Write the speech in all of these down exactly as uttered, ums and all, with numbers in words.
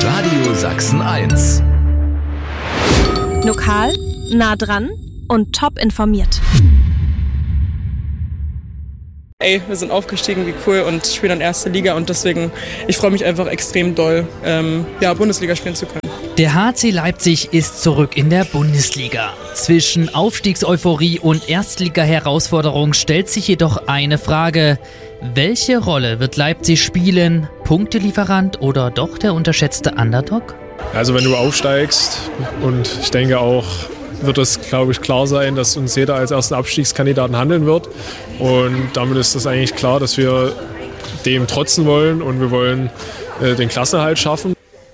Radio Sachsen eins. Lokal, nah dran und top informiert. Ey, wir sind aufgestiegen, wie cool, und spielen in erster Liga und deswegen, ich freue mich einfach extrem doll, ähm, ja, Bundesliga spielen zu können. Der H C Leipzig ist zurück in der Bundesliga. Zwischen Aufstiegseuphorie und Erstliga-Herausforderung stellt sich jedoch eine Frage: Welche Rolle wird Leipzig spielen? Punktelieferant oder doch der unterschätzte Underdog? Also wenn du aufsteigst, und ich denke auch, wird es, glaube ich, klar sein, dass uns jeder als ersten Abstiegskandidaten handeln wird. Und damit ist es eigentlich klar, dass wir dem trotzen wollen und wir wollen äh, den Klassenerhalt schaffen.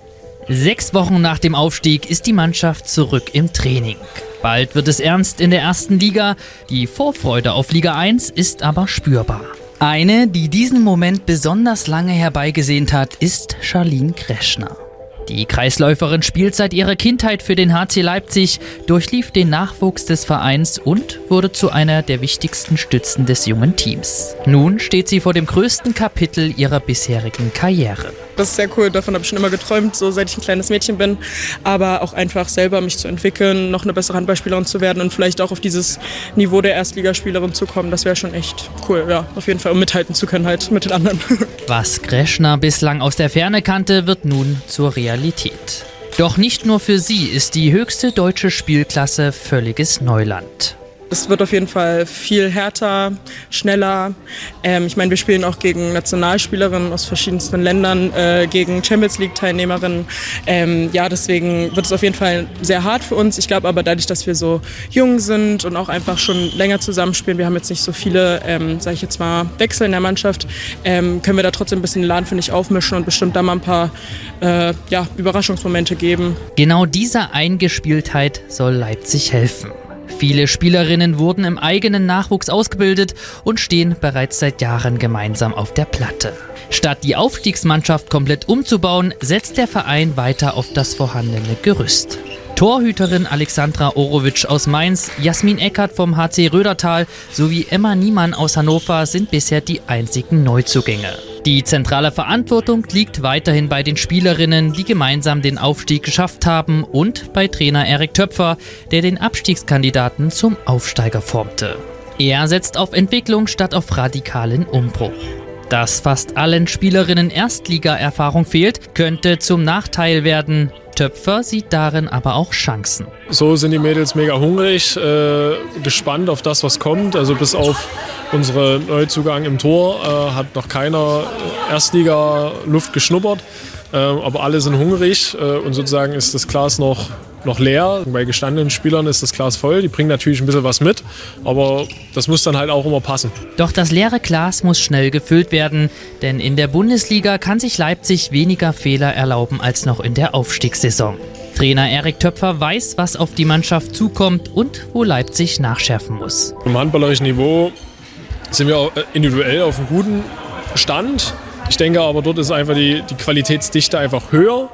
Sechs Wochen nach dem Aufstieg ist die Mannschaft zurück im Training. Bald wird es ernst in der ersten Liga. Die Vorfreude auf Liga eins ist aber spürbar. Eine, die diesen Moment besonders lange herbeigesehnt hat, ist Charlene Kreschner. Die Kreisläuferin spielt seit ihrer Kindheit für den H C Leipzig, durchlief den Nachwuchs des Vereins und wurde zu einer der wichtigsten Stützen des jungen Teams. Nun steht sie vor dem größten Kapitel ihrer bisherigen Karriere. Das ist sehr cool, davon habe ich schon immer geträumt, so seit ich ein kleines Mädchen bin. Aber auch einfach selber mich zu entwickeln, noch eine bessere Handballspielerin zu werden und vielleicht auch auf dieses Niveau der Erstligaspielerin zu kommen. Das wäre schon echt cool, ja, auf jeden Fall, um mithalten zu können halt mit den anderen. Was Kreschner bislang aus der Ferne kannte, wird nun zur Realität. Doch nicht nur für sie ist die höchste deutsche Spielklasse völliges Neuland. Es wird auf jeden Fall viel härter, schneller. Ähm, ich meine, wir spielen auch gegen Nationalspielerinnen aus verschiedensten Ländern, äh, gegen Champions-League-Teilnehmerinnen. Ähm, ja, deswegen wird es auf jeden Fall sehr hart für uns. Ich glaube aber dadurch, dass wir so jung sind und auch einfach schon länger zusammenspielen, wir haben jetzt nicht so viele, ähm, sage ich jetzt mal, Wechsel in der Mannschaft, ähm, können wir da trotzdem ein bisschen den Laden, finde ich, aufmischen und bestimmt da mal ein paar äh, ja, Überraschungsmomente geben. Genau dieser Eingespieltheit soll Leipzig helfen. Viele Spielerinnen wurden im eigenen Nachwuchs ausgebildet und stehen bereits seit Jahren gemeinsam auf der Platte. Statt die Aufstiegsmannschaft komplett umzubauen, setzt der Verein weiter auf das vorhandene Gerüst. Torhüterin Alexandra Orovic aus Mainz, Jasmin Eckert vom H C Rödertal sowie Emma Niemann aus Hannover sind bisher die einzigen Neuzugänge. Die zentrale Verantwortung liegt weiterhin bei den Spielerinnen, die gemeinsam den Aufstieg geschafft haben, und bei Trainer Erik Töpfer, der den Abstiegskandidaten zum Aufsteiger formte. Er setzt auf Entwicklung statt auf radikalen Umbruch. Dass fast allen Spielerinnen Erstliga-Erfahrung fehlt, könnte zum Nachteil werden. Töpfer sieht darin aber auch Chancen. So sind die Mädels mega hungrig, äh, gespannt auf das, was kommt. Also bis auf unsere Neuzugang im Tor äh, hat noch keiner Erstliga-Luft geschnuppert. Äh, aber alle sind hungrig äh, und sozusagen ist das Glas noch, noch leer. Bei gestandenen Spielern ist das Glas voll. Die bringen natürlich ein bisschen was mit, aber das muss dann halt auch immer passen. Doch das leere Glas muss schnell gefüllt werden, denn in der Bundesliga kann sich Leipzig weniger Fehler erlauben als noch in der Aufstiegssaison. Trainer Erik Töpfer weiß, was auf die Mannschaft zukommt und wo Leipzig nachschärfen muss. Im handballerischen Niveau sind wir individuell auf einem guten Stand. Ich denke aber, dort ist einfach die, die Qualitätsdichte einfach höher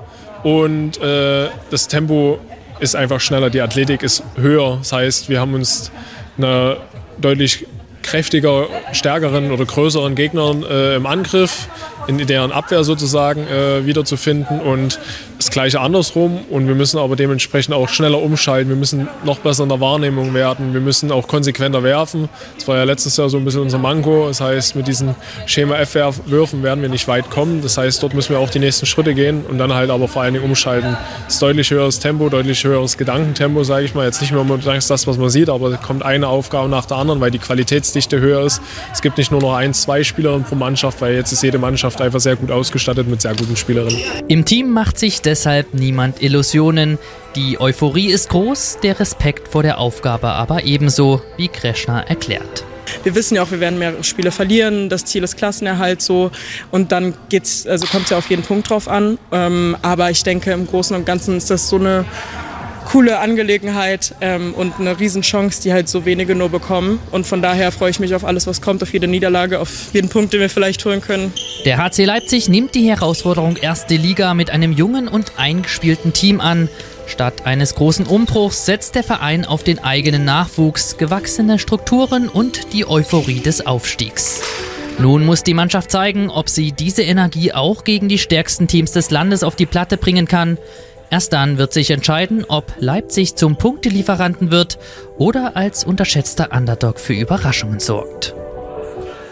und äh, das Tempo ist einfach schneller, die Athletik ist höher. Das heißt, wir haben uns eine deutlich kräftiger, stärkeren oder größeren Gegnern äh, im Angriff, in deren Abwehr sozusagen äh, wiederzufinden, und das Gleiche andersrum. Und wir müssen aber dementsprechend auch schneller umschalten. Wir müssen noch besser in der Wahrnehmung werden. Wir müssen auch konsequenter werfen. Das war ja letztes Jahr so ein bisschen unser Manko. Das heißt, mit diesen Schema-F-Würfen werden wir nicht weit kommen. Das heißt, dort müssen wir auch die nächsten Schritte gehen und dann halt aber vor allen Dingen umschalten. Das ist deutlich höheres Tempo, deutlich höheres Gedankentempo, sage ich mal. Jetzt nicht mehr unbedingt das, was man sieht, aber es kommt eine Aufgabe nach der anderen, weil die Qualitätsdichte höher ist. Es gibt nicht nur noch ein, zwei Spielerinnen pro Mannschaft, weil jetzt ist jede Mannschaft einfach sehr gut ausgestattet mit sehr guten Spielerinnen. Im Team macht sich deshalb niemand Illusionen. Die Euphorie ist groß, der Respekt vor der Aufgabe aber ebenso, wie Kreschner erklärt. Wir wissen ja auch, wir werden mehrere Spiele verlieren. Das Ziel ist Klassenerhalt so. Und dann geht's, also kommt es ja auf jeden Punkt drauf an. Ähm, aber ich denke, im Großen und Ganzen ist das so eine coole Angelegenheit ähm, und eine Riesenchance, die halt so wenige nur bekommen. Und von daher freue ich mich auf alles, was kommt, auf jede Niederlage, auf jeden Punkt, den wir vielleicht holen können. Der H C Leipzig nimmt die Herausforderung erste Liga mit einem jungen und eingespielten Team an. Statt eines großen Umbruchs setzt der Verein auf den eigenen Nachwuchs, gewachsene Strukturen und die Euphorie des Aufstiegs. Nun muss die Mannschaft zeigen, ob sie diese Energie auch gegen die stärksten Teams des Landes auf die Platte bringen kann. Erst dann wird sich entscheiden, ob Leipzig zum Punktelieferanten wird oder als unterschätzter Underdog für Überraschungen sorgt.